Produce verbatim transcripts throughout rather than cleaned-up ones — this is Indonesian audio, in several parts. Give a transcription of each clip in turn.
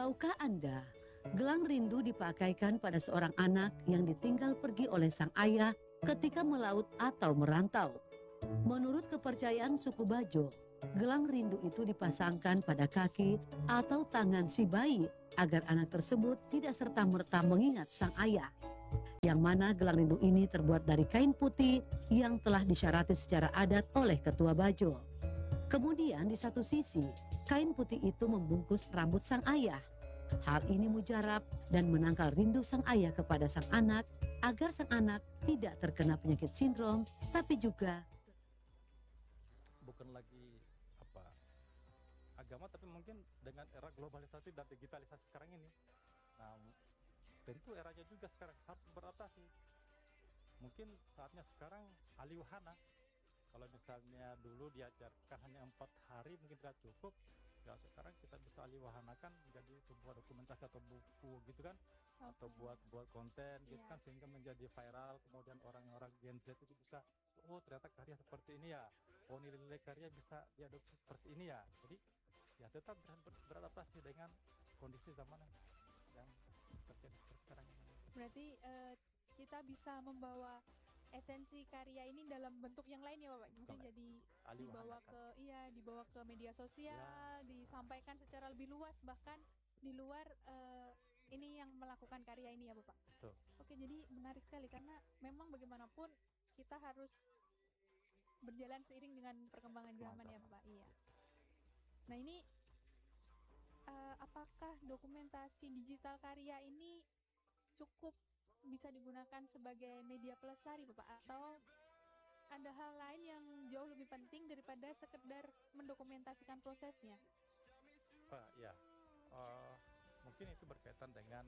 Tahukah Anda, gelang rindu dipakaikan pada seorang anak yang ditinggal pergi oleh sang ayah ketika melaut atau merantau. Menurut kepercayaan suku Bajo, gelang rindu itu dipasangkan pada kaki atau tangan si bayi agar anak tersebut tidak serta-merta mengingat sang ayah. Yang mana gelang rindu ini terbuat dari kain putih yang telah disyarati secara adat oleh ketua Bajo. Kemudian di satu sisi, kain putih itu membungkus rambut sang ayah. Hal ini mujarab dan menangkal rindu sang ayah kepada sang anak agar sang anak tidak terkena penyakit sindrom, tapi juga bukan lagi apa agama, tapi mungkin dengan era globalisasi dan digitalisasi sekarang ini. Nah, tentu eranya juga sekarang harus beradaptasi. Mungkin saatnya sekarang alih wahana. Kalau misalnya dulu diajarkan hanya empat hari mungkin tidak cukup, ya sekarang kita bisa alih wahanakan menjadi sebuah dokumentasi atau buku gitu kan, Okay. atau buat buat konten gitu Iya. kan, sehingga menjadi viral. Kemudian orang-orang Gen Z itu bisa, oh ternyata karya seperti ini ya, oh nilai-nilai karya bisa diadopsi seperti ini ya. Jadi ya tetap ber- ber- beradaptasi dengan kondisi zaman yang terjadi seperti sekarang ini. Berarti eh, kita bisa membawa esensi karya ini dalam bentuk yang lain ya Bapak. Mungkin Betul. jadi Alih dibawa wahanakan. ke iya, dibawa ke media sosial, disampaikan secara lebih luas bahkan di luar eh, ini yang melakukan karya ini ya Bapak. Betul. Oke, jadi menarik sekali karena memang bagaimanapun kita harus berjalan seiring dengan perkembangan zaman ya Zaman. Bapak. Iya. Nah, ini eh, apakah dokumentasi digital karya ini cukup bisa digunakan sebagai media pelestari Bapak, atau ada hal lain yang jauh lebih penting daripada sekedar mendokumentasikan prosesnya? Pak, ya, eh, mungkin itu berkaitan dengan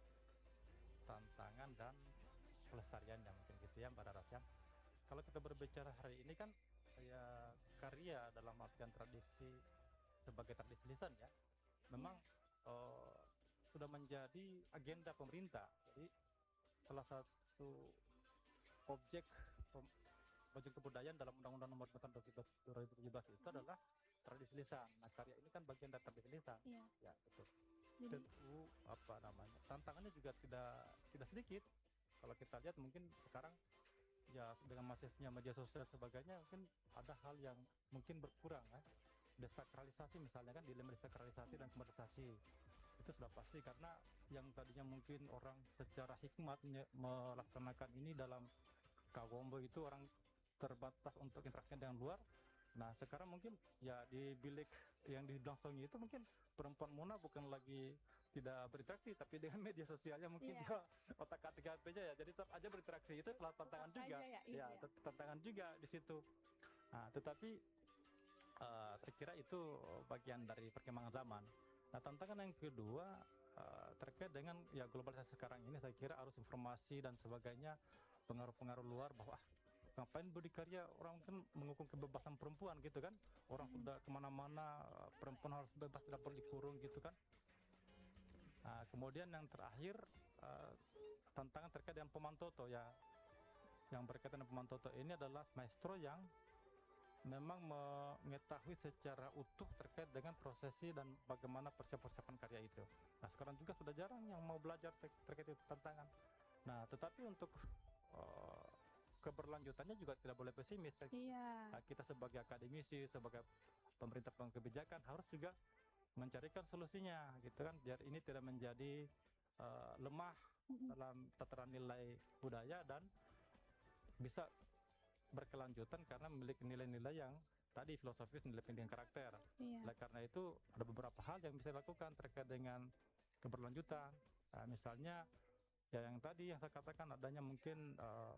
tantangan dan pelestariannya mungkin gitu ya, Mbak Raras ya. Kalau kita berbicara hari ini kan ya karya dalam artian tradisi sebagai tradisi lisan ya, memang eh, sudah menjadi agenda pemerintah. Jadi salah satu objek pem- objek kebudayaan dalam Undang-Undang Nomor dua belas dua ribu tujuh belas itu adalah tradisi lisan. Nah, karya ini kan bagian dari tradisi lisan. Iya. Ya, betul. Jadi Tentu apa namanya, tantangannya juga tidak tidak sedikit. Kalau kita lihat mungkin sekarang ya dengan masifnya media sosial dan sebagainya, mungkin ada hal yang mungkin berkurang kan. Desakralisasi misalnya kan, dilema desakralisasi dan komersialisasi itu sudah pasti, karena yang tadinya mungkin orang secara hikmat menye- melaksanakan ini dalam kawombo itu orang terbatas untuk interaksi dengan luar. Nah sekarang mungkin ya di bilik yang didongsongi itu mungkin perempuan Muna bukan lagi tidak berinteraksi, tapi dengan media sosialnya mungkin Iya. dia otak atik aja ya, jadi tetap aja berinteraksi. Itu adalah tantangan Tetap juga saja ya, iya, ya, iya. tet- tantangan juga di situ. Nah tetapi eh, saya kira itu bagian dari perkembangan zaman. Nah tantangan yang kedua eh, terkait dengan ya globalisasi sekarang ini, saya kira arus informasi dan sebagainya, pengaruh-pengaruh luar bahwa ah, ngapain berdikari, orang kan menghukum kebebasan perempuan gitu kan, orang Mhm. udah kemana-mana perempuan harus bebas, tidak perlu dikurung gitu kan. Nah, kemudian yang terakhir eh, tantangan terkait dengan pemantoto ya, yang berkaitan dengan pemantoto ini adalah maestro yang memang mengetahui secara utuh terkait dengan prosesi dan bagaimana persiapan-persiapan karya itu. Nah sekarang juga sudah jarang yang mau belajar ter- terkait itu tantangan. Nah tetapi untuk eh, keberlanjutannya juga tidak boleh pesimis. Iya. Nah, kita sebagai akademisi, sebagai pemerintah pengambil kebijakan harus juga mencarikan solusinya gitu kan, biar ini tidak menjadi eh, lemah Mhm. dalam tataran nilai budaya dan bisa berkelanjutan karena memiliki nilai-nilai yang tadi filosofis, nilai pendidikan karakter. Iya. Oleh karena itu ada beberapa hal yang bisa dilakukan terkait dengan keberlanjutan. Nah, misalnya ya yang tadi yang saya katakan, adanya mungkin uh,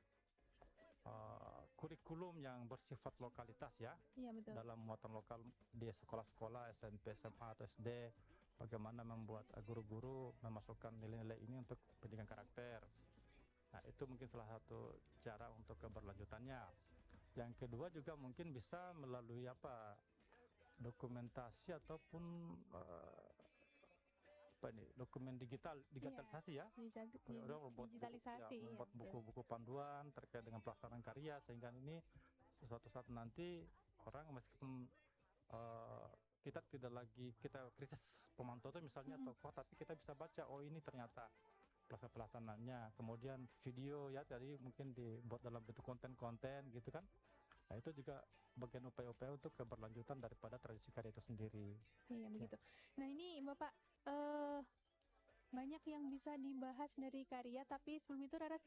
uh, kurikulum yang bersifat lokalitas ya, Iya, betul. dalam muatan lokal di sekolah-sekolah S M P, S M A, atau S D, bagaimana membuat uh, guru-guru memasukkan nilai-nilai ini untuk pendidikan karakter. Nah itu mungkin salah satu cara untuk keberlanjutannya. Yang kedua juga mungkin bisa melalui apa, dokumentasi ataupun uh, apa ini, dokumen digital, digitalisasi ya. Digital- di- Orang membuat buku, ya, digitalisasi, iya, membuat betul. buku-buku panduan terkait dengan pelaksanaan karya, sehingga ini suatu saat nanti orang meskipun uh, kita tidak lagi kita krisis pemantau itu misalnya Mm-mm. tokoh, tapi kita bisa baca oh ini ternyata proses pelaksanaannya, kemudian video ya tadi mungkin dibuat dalam bentuk konten-konten gitu kan. Nah itu juga bagian upaya-upaya untuk keberlanjutan daripada tradisi karya itu sendiri. Iya begitu. Nah ini Bapak, eh banyak yang bisa dibahas dari karya, tapi sebelum itu Rara